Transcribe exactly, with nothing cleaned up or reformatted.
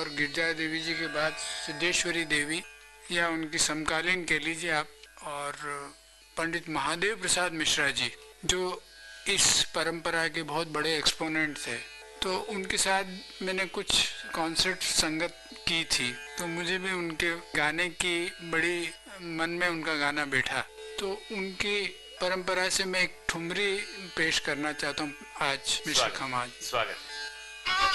और गिरजा देवी जी के बाद सिद्धेश्वरी देवी या उनकी समकालीन कह लीजिए आप, और पंडित महादेव प्रसाद मिश्रा जी जो इस परंपरा के बहुत बड़े एक्सपोनेंट थे। तो उनके साथ मैंने कुछ कॉन्सर्ट संगत की थी, तो मुझे भी उनके गाने की बड़ी मन में उनका गाना बैठा। तो उनकी परंपरा से मैं एक ठुमरी पेश करना चाहता हूँ आज मिस्टर खमाज। स्वागत।